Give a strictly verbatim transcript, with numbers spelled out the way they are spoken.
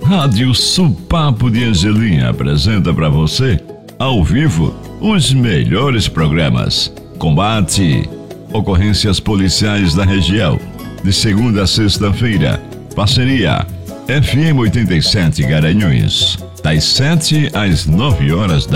Rádio Supapo de Angelim apresenta para você, ao vivo, os melhores programas. Combate, ocorrências policiais da região, de segunda a sexta-feira. Parceria F M oitenta e sete Garanhuns, das sete às nove horas da